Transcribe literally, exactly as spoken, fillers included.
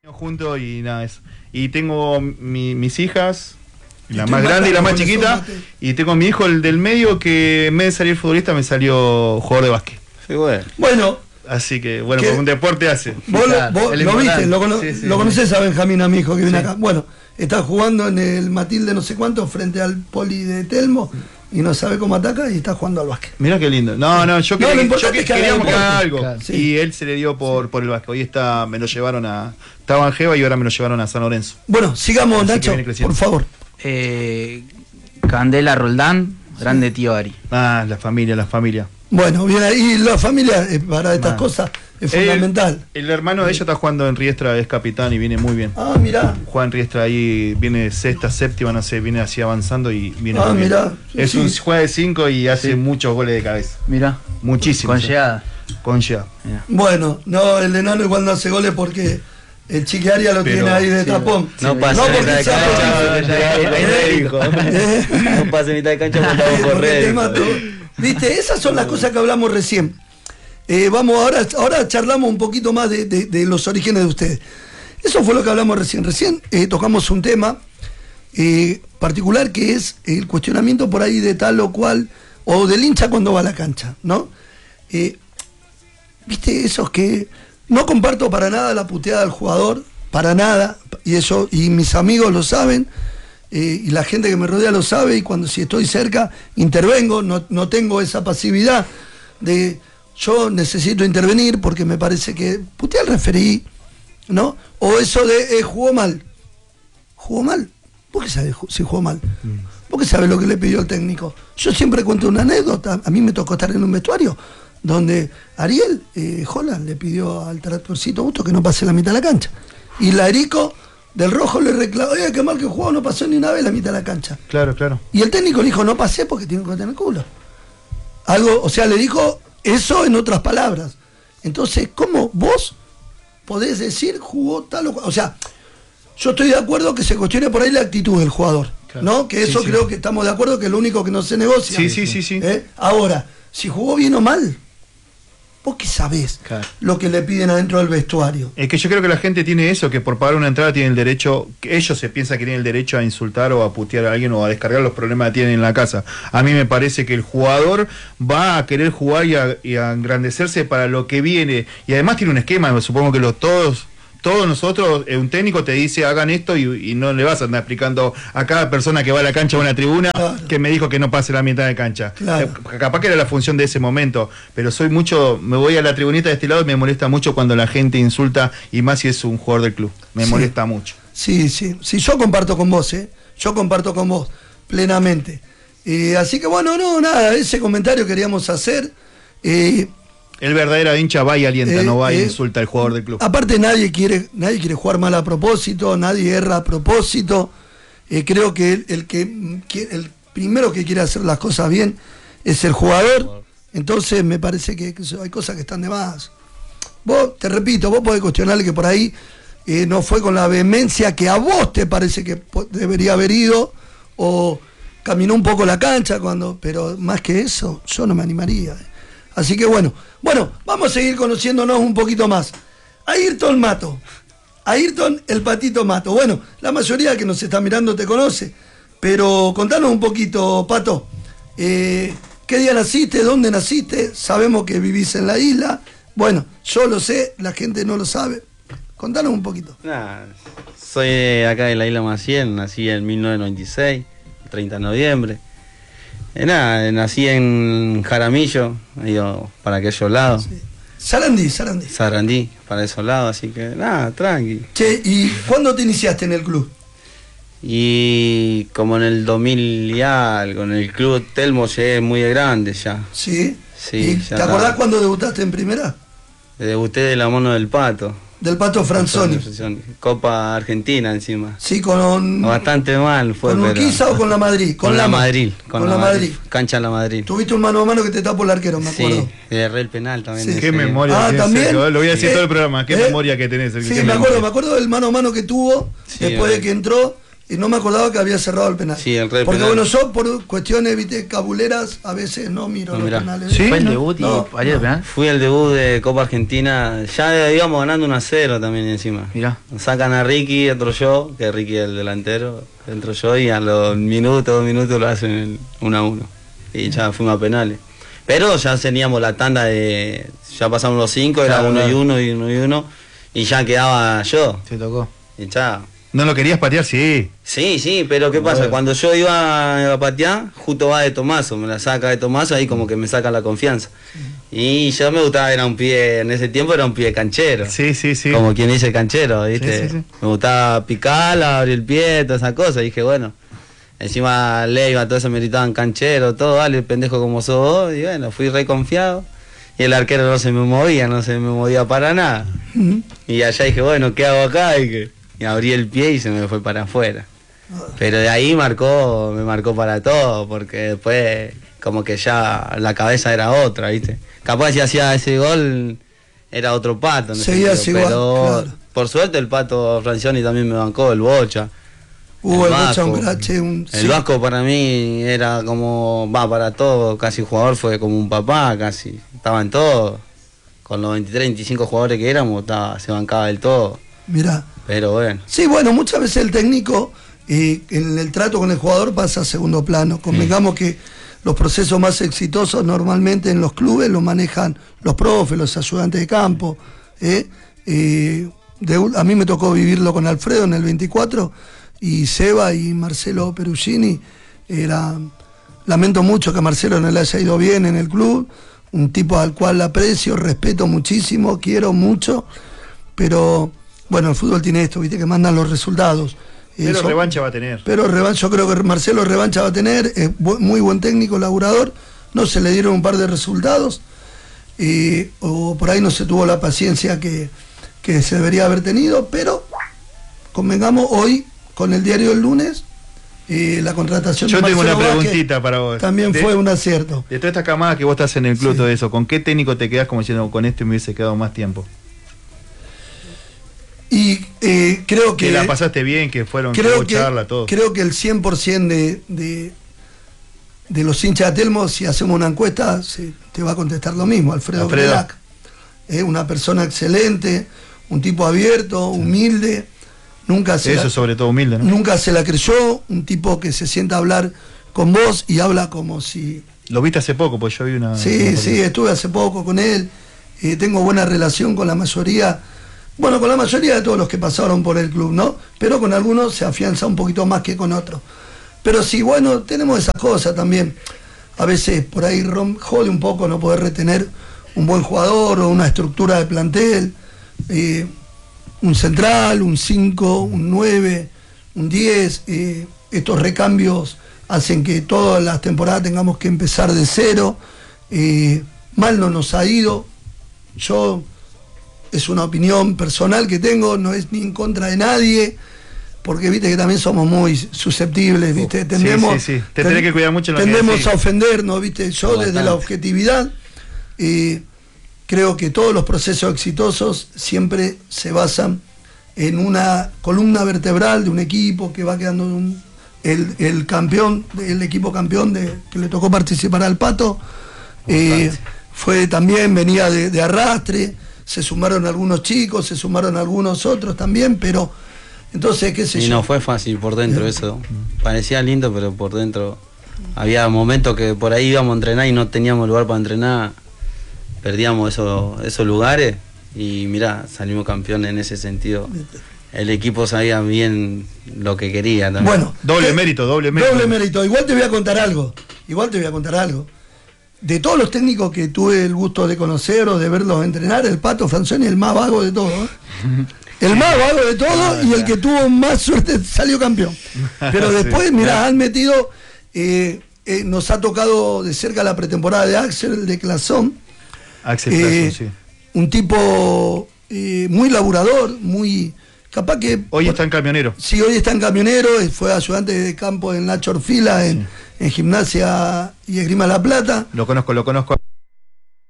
juntos y nada eso. Y tengo mi, mis hijas, la más grande y la más chiquita, y tengo mi hijo, el del medio, que en vez de salir futbolista me salió jugador de básquet. Sí, bueno. Bueno. Así que, bueno, porque un deporte hace. Vos, claro, lo, vos lo viste, lo, cono sí, sí, lo conocés a Benjamín, a mi hijo que viene sí. acá. Bueno, está jugando en el Matilde no sé cuánto frente al Poli de Telmo y no sabe cómo ataca y está jugando al básquet. Mirá qué lindo. No, no, yo, no, quería, yo que, es que queríamos que haga algo. Claro, sí. Y él se le dio por, por el básquet. Hoy está, me lo llevaron a... Estaba en Jeva y ahora me lo llevaron a San Lorenzo. Bueno, sigamos, así Nacho, por favor. Eh, Candela Roldán, grande tío Ari. Ah, la familia, la familia. Bueno, bien ahí, la familia eh, para estas ah. cosas es el, fundamental. El hermano de ella está jugando en Riestra, es capitán y viene muy bien. Ah, mirá. Juega en Riestra ahí, viene sexta, séptima, no sé, viene así avanzando y viene ah, muy mirá. bien. Es sí. un juega de cinco y hace sí. muchos goles de cabeza. Mirá. Muchísimo. Con llegada. Con llegada. Bueno, no, el enano igual no hace goles porque el Chiquiaria lo Pero, tiene ahí de sí, tapón. No sí, pasa no mitad de cancha. No pasa mitad de cancha cuando vamos a correr. Viste, esas son las cosas que hablamos recién. Eh, vamos, ahora, ahora charlamos un poquito más de, de, de los orígenes de ustedes. Eso fue lo que hablamos recién. Recién eh, tocamos un tema eh, particular que es el cuestionamiento por ahí de tal o cual, o del hincha cuando va a la cancha, ¿no? Eh, Viste, esos que no comparto para nada la puteada del jugador, para nada, y eso, y mis amigos lo saben. Eh, y la gente que me rodea lo sabe, y cuando si estoy cerca intervengo, no, no tengo esa pasividad de yo necesito intervenir porque me parece que putea al referí, ¿no? O eso de eh, jugó mal. ¿Jugó mal? ¿Vos qué sabés si jugó mal? ¿Vos qué sabés lo que le pidió el técnico? Yo siempre cuento una anécdota. A mí me tocó estar en un vestuario donde Ariel eh, Holland le pidió al tractorcito Augusto que no pase la mitad de la cancha. Y la Erico del Rojo le reclamó, oye, qué mal que jugó, no pasó ni una vez la mitad de la cancha. Claro, claro. Y el técnico le dijo, no pasé porque tengo que tener culo. Algo, o sea, le dijo eso en otras palabras. Entonces, ¿cómo vos podés decir jugó tal o cual? O sea, yo estoy de acuerdo que se cuestione por ahí la actitud del jugador, claro. ¿no? Que eso sí, creo sí. que estamos de acuerdo que es lo único que no se negocia. Sí, sí, sí, sí. ¿Eh? Ahora, si jugó bien o mal, ¿vos qué sabés claro. lo que le piden adentro del vestuario? Es que yo creo que la gente tiene eso, que por pagar una entrada tienen el derecho, que ellos se piensan que tienen el derecho a insultar o a putear a alguien o a descargar los problemas que tienen en la casa. A mí me parece que el jugador va a querer jugar y a, y a engrandecerse para lo que viene. Y además tiene un esquema, supongo que los todos... Todos nosotros, un técnico te dice hagan esto y, y no le vas a andar explicando a cada persona que va a la cancha o a una tribuna claro. que me dijo que no pase la mitad de cancha. Claro. Eh, capaz que era la función de ese momento, pero soy mucho, me voy a la tribunita de este lado y me molesta mucho cuando la gente insulta, y más si es un jugador del club. Me sí. molesta mucho. Sí, sí, sí, yo comparto con vos, ¿eh? Yo comparto con vos plenamente. Eh, así que bueno, no, nada, ese comentario queríamos hacer. Eh, El verdadero hincha va y alienta, eh, no va y eh, insulta al jugador del club. Aparte nadie quiere, nadie quiere jugar mal a propósito, nadie erra a propósito. Eh, creo que el, el que el primero que quiere hacer las cosas bien es el jugador. Entonces me parece que, que hay cosas que están de más. Vos, te repito, vos podés cuestionarle que por ahí eh, no fue con la vehemencia que a vos te parece que debería haber ido, o caminó un poco la cancha cuando, pero más que eso, yo no me animaría. Eh. Así que bueno, bueno, vamos a seguir conociéndonos un poquito más. Ayrton Mato, Ayrton el Patito Mato. Bueno, la mayoría que nos está mirando te conoce, pero contanos un poquito, Pato. Eh, ¿Qué día naciste? ¿Dónde naciste? Sabemos que vivís en la isla. Bueno, yo lo sé, la gente no lo sabe. Contanos un poquito. Nah, soy de acá de la isla Maciel, nací en mil novecientos noventa y seis, el treinta de noviembre. Eh, nada, nací en Jaramillo, digo, para aquellos lados. Sí. Sarandí, Sarandí. Sarandí, para esos lados, así que nada, tranqui. Che, ¿y cuándo te iniciaste en el club? Y como en el dos mil y algo, en el club Telmo llegué muy grande ya. ¿Sí? Sí. ¿Y ya te acordás cuándo debutaste en primera? Debuté de la mano del Pato. Del Pato Franzoni. Copa Argentina encima. Sí, con... Bastante mal fue. ¿Con Urquiza pero... o con la Madrid? Con, con la Madrid. Con, con la, la Madrid. Madrid. Cancha La Madrid. Tuviste un mano a mano que te tapó el arquero, me acuerdo. Sí, le erré el penal también. Sí. Qué memoria. Ah, también. Lo voy a decir eh, todo el programa. Qué eh, memoria que tenés. Sí, me acuerdo, me acuerdo del mano a mano que tuvo sí, después de que entró y no me acordaba que había cerrado el penal. Sí, el re Porque penal. bueno, yo por cuestiones, viste, cabuleras, a veces no miro No, los mirá. penales. ¿Sí? ¿Fue el ¿no? debut y No, ayer el penal? Fui al debut de Copa Argentina, ya íbamos ganando uno a cero también encima. Mirá. Sacan a Ricky, entro yo, que Ricky es el delantero, entro yo y a los minutos, dos minutos lo hacen el uno a uno. Y ya fuimos a penales. Pero ya teníamos la tanda de, ya pasamos los cinco, era Claro, uno y claro. uno y uno y uno, y ya quedaba yo. Se tocó. Y ya. ¿No lo querías patear? Sí. Sí, sí, pero ¿qué pasa? Bueno. Cuando yo iba a patear, justo va de Tomaso, me la saca de Tomaso, ahí como que me saca la confianza. Y yo me gustaba, era un pie, en ese tiempo era un pie canchero. Sí, sí, sí. Como quien dice canchero, ¿viste? Sí, sí, sí. Me gustaba picar, abrir el pie, todas esas cosas. Y dije, bueno, encima Leiva, todo eso me gritaban canchero, todo, dale, pendejo como sos vos. Y bueno, fui re confiado. Y el arquero no se me movía, no se me movía para nada. Ujú. Y allá dije, bueno, ¿qué hago acá? Y, que, y abrí el pie y se me fue para afuera. Pero de ahí marcó, me marcó para todo, porque después como que ya la cabeza era otra, ¿viste? Capaz si hacía ese gol era otro Pato, no sé, Seguías pero, igual, pero claro. por suerte el Pato Francioni también me bancó, el Bocha. Hubo el Vasco. Bocha, un grache, un... El sí. Vasco para mí era como, va para todo, casi jugador fue como un papá, casi, estaba en todo. Con los veintitrés, veinticinco jugadores que éramos, estaba, se bancaba del todo. Mirá. Pero bueno. Sí, bueno, muchas veces el técnico eh, en el trato con el jugador pasa a segundo plano. Convengamos que los procesos más exitosos normalmente en los clubes los manejan los profes, los ayudantes de campo. ¿eh? Eh, de un- a mí me tocó vivirlo con Alfredo en el veinticuatro y Seba y Marcelo Perugini. Era, lamento mucho que a Marcelo no le haya ido bien en el club, un tipo al cual aprecio, respeto muchísimo, quiero mucho, pero bueno, el fútbol tiene esto, viste, que mandan los resultados. Pero Eso- revancha va a tener. pero revancha, yo creo que Marcelo revancha va a tener, es bu- muy buen técnico, laburador, no se le dieron un par de resultados, eh, o por ahí no se tuvo la paciencia que, que se debería haber tenido, pero convengamos hoy, con el diario del lunes, eh, la contratación Yo de tengo Marcelo una Vázquez preguntita para vos. también De- fue un acierto. De toda esta camada que vos estás en el club, Sí. todo eso, ¿con qué técnico te quedás como diciendo, con este me hubiese quedado más tiempo? Y eh, creo que... Que la pasaste bien, que fueron, que creo hubo que, charla, todo. creo que el cien por ciento de, de, de los hinchas de Telmo, si hacemos una encuesta, se- te va a contestar lo mismo, Alfredo, Alfredo. Grelac. Es una persona excelente, un tipo abierto, humilde, nunca se, Eso la, sobre todo humilde, ¿no? nunca se la creyó, un tipo que se sienta a hablar con vos y habla como si... Lo viste hace poco, pues yo vi una... Sí, una sí, foto. estuve hace poco con él, eh, tengo buena relación con la mayoría, bueno, con la mayoría de todos los que pasaron por el club, ¿no? Pero con algunos se afianza un poquito más que con otros. Pero sí, bueno, tenemos esas cosas también. A veces por ahí rom- jode un poco no poder retener un buen jugador o una estructura de plantel, eh, un central, un cinco, un nueve, un diez, eh, estos recambios hacen que todas las temporadas tengamos que empezar de cero, eh, mal no nos ha ido, yo, es una opinión personal que tengo, no es ni en contra de nadie, porque viste que también somos muy susceptibles, viste, Sí, tendemos, sí, sí. Te tenés que cuidar mucho en lo que tendemos decís. a ofendernos, viste, yo desde Bastante. la objetividad, eh, creo que todos los procesos exitosos siempre se basan en una columna vertebral de un equipo que va quedando un- el, el campeón, el equipo campeón de, que le tocó participar al Pato, eh, fue también, venía de, de arrastre, se sumaron algunos chicos, se sumaron algunos otros también, pero entonces, qué sé Y yo. no fue fácil por dentro eso. Parecía lindo, pero por dentro había momentos que por ahí íbamos a entrenar y no teníamos lugar para entrenar. Perdíamos esos, esos lugares y mirá, salimos campeones en ese sentido. El equipo sabía bien lo que quería también. Bueno, Doble ¿qué? mérito, doble mérito. Doble mérito. Igual te voy a contar algo. Igual te voy a contar algo. De todos los técnicos que tuve el gusto de conocer o de verlos entrenar, el Pato Francioni es el más vago de todos. ¿eh? El más vago de todos y el que tuvo más suerte salió campeón. Pero después, Sí. mirá, han metido, eh, eh, nos ha tocado de cerca la pretemporada de Axel, de Clasón. Axel Eh, Clason, sí. Un tipo eh, muy laburador, muy... Capaz que... Hoy está en camionero. Sí, hoy está en Camionero, eh, fue ayudante de campo en Nacho Orfila, en, en Gimnasia y Esgrima La Plata. Lo conozco, lo conozco.